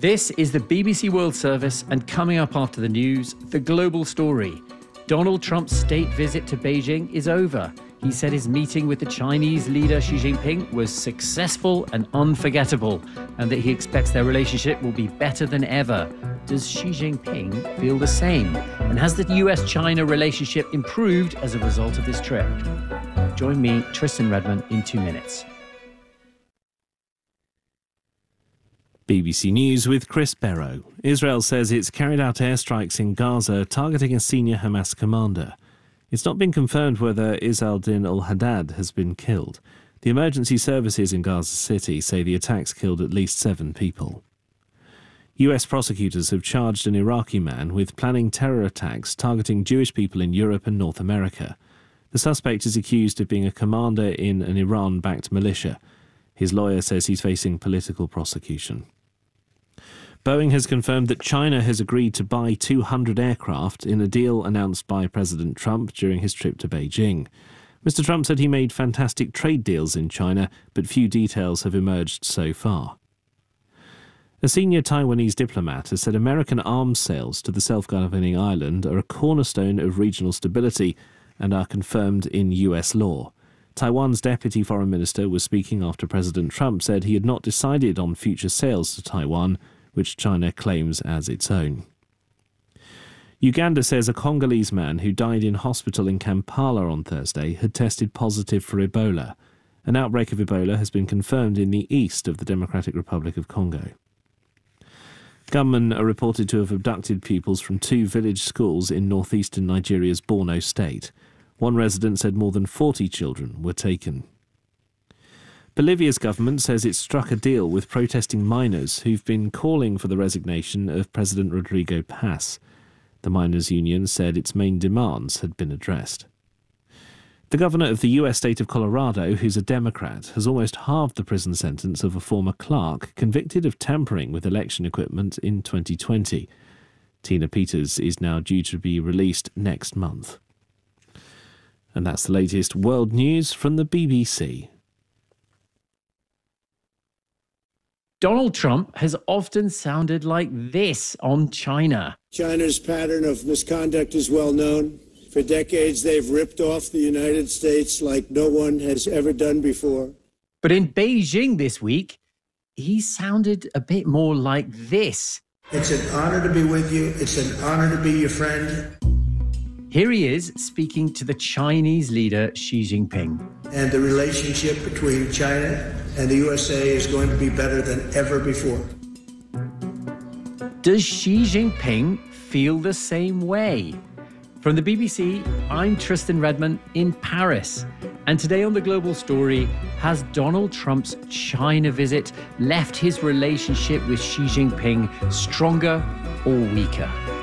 This is the BBC World Service, and coming up after the news, the global story. Donald Trump's state visit to Beijing is over. He said his meeting with the Chinese leader Xi Jinping was successful and unforgettable, and that he expects their relationship will be better than ever. Does Xi Jinping feel the same? And has the US-China relationship improved as a result of this trip? Join me, Tristan Redmond, in 2 minutes. BBC News with Chris Barrow. Israel says it's carried out airstrikes in Gaza targeting a senior Hamas commander. It's not been confirmed whether Izz-al-Din al-Haddad has been killed. The emergency services in Gaza City say the attacks killed at least 7 people. US prosecutors have charged an Iraqi man with planning terror attacks targeting Jewish people in Europe and North America. The suspect is accused of being a commander in an Iran-backed militia. His lawyer says he's facing political prosecution. Boeing has confirmed that China has agreed to buy 200 aircraft in a deal announced by President Trump during his trip to Beijing. Mr. Trump said he made fantastic trade deals in China, but few details have emerged so far. A senior Taiwanese diplomat has said American arms sales to the self-governing island are a cornerstone of regional stability and are confirmed in US law. Taiwan's deputy foreign minister was speaking after President Trump said he had not decided on future sales to Taiwan, which China claims as its own. Uganda says a Congolese man who died in hospital in Kampala on Thursday had tested positive for Ebola. An outbreak of Ebola has been confirmed in the east of the Democratic Republic of Congo. Gunmen are reported to have abducted pupils from 2 village schools in northeastern Nigeria's Borno state. One resident said more than 40 children were taken. Bolivia's government says it struck a deal with protesting miners who've been calling for the resignation of President Rodrigo Paz. The miners' union said its main demands had been addressed. The governor of the US state of Colorado, who's a Democrat, has almost halved the prison sentence of a former clerk convicted of tampering with election equipment in 2020. Tina Peters is now due to be released next month. And that's the latest world news from the BBC. Donald Trump has often sounded like this on China. China's pattern of misconduct is well known. For decades, they've ripped off the United States like no one has ever done before. But in Beijing this week, he sounded a bit more like this. It's an honor to be with you. It's an honor to be your friend. Here he is speaking to the Chinese leader Xi Jinping. And the relationship between China and the USA is going to be better than ever before. Does Xi Jinping feel the same way? From the BBC, I'm Tristan Redmond in Paris. And today on The Global Story, has Donald Trump's China visit left his relationship with Xi Jinping stronger or weaker?